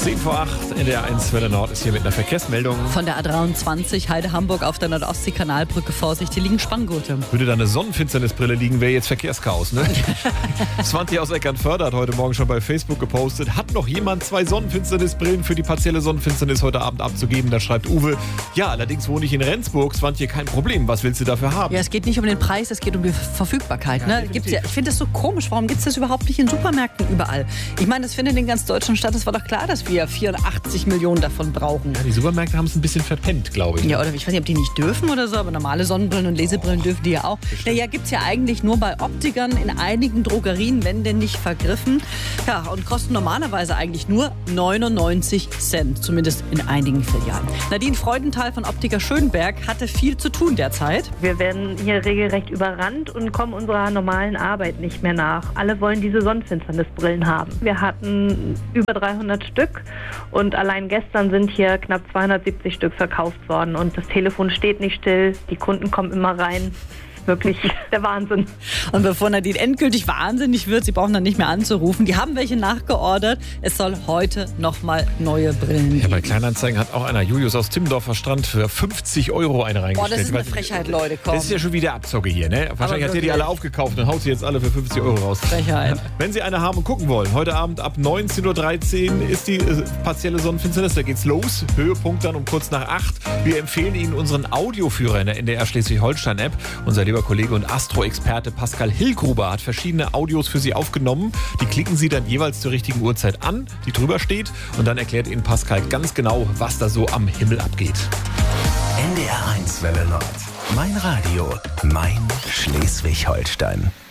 10 vor 8 in der 1 Welle Nord ist hier mit einer Verkehrsmeldung. Von der A23 Heide-Hamburg auf der Nordostsee-Kanalbrücke, Vorsicht, hier liegen Spanngurte. Würde da eine Sonnenfinsternisbrille liegen, wäre jetzt Verkehrschaos, ne? Svante aus Eckernförde hat heute Morgen schon bei Facebook gepostet. Hat noch jemand 2 Sonnenfinsternisbrillen für die partielle Sonnenfinsternis heute Abend abzugeben? Da schreibt Uwe, ja, allerdings wohne ich in Rendsburg. Svante, kein Problem. Was willst du dafür haben? Ja, es geht nicht um den Preis, es geht um die Verfügbarkeit. Ne? definitiv. Ich finde das so komisch. Warum gibt es das überhaupt nicht in Supermärkten überall? Ich meine, das findet in ganz Deutschland statt. Es war doch klar, dass wir 84 Millionen davon brauchen. Ja, die Supermärkte haben es ein bisschen verpennt, glaube ich. Ja, oder ich weiß nicht, ob die nicht dürfen oder so, aber normale Sonnenbrillen und Lesebrillen dürfen die ja auch. Naja, gibt es ja eigentlich nur bei Optikern in einigen Drogerien, wenn denn nicht vergriffen. Ja, und kosten normalerweise eigentlich nur 99 Cent, zumindest in einigen Filialen. Nadine Freudenthal von Optiker Schönberg hatte viel zu tun derzeit. Wir werden hier regelrecht überrannt und kommen unserer normalen Arbeit nicht mehr nach. Alle wollen diese Sonnenfinsternisbrillen haben. Wir hatten über 300 Stück und allein gestern sind hier knapp 270 Stück verkauft worden. Und das Telefon steht nicht still, die Kunden kommen immer rein. Wirklich der Wahnsinn. Und bevor Nadine endgültig wahnsinnig wird, sie brauchen dann nicht mehr anzurufen. Die haben welche nachgeordert. Es soll heute nochmal neue Brillen geben. Ja, bei Kleinanzeigen hat auch einer, Julius aus Timmendorfer Strand, für 50 € eine reingestellt. Boah, das ist eine Frechheit, Leute, komm. Das ist ja schon wieder Abzocke hier, ne? Wahrscheinlich hat ihr die wirklich. alle aufgekauft und haut sie jetzt alle für 50 € raus. Frechheit. Wenn Sie eine haben und gucken wollen, heute Abend ab 19.13 Uhr ist die partielle Sonnenfinsternis. Da geht's los. Höhepunkt dann um kurz nach 8. Wir empfehlen Ihnen unseren Audioführer in der NDR Schleswig-Holstein-App. Unser lieber Kollege und Astro-Experte Pascal Hillgruber hat verschiedene Audios für Sie aufgenommen. Die klicken Sie dann jeweils zur richtigen Uhrzeit an, die drüber steht. Und dann erklärt Ihnen Pascal ganz genau, was da so am Himmel abgeht. NDR 1 Welle Nord. Mein Radio, mein Schleswig-Holstein.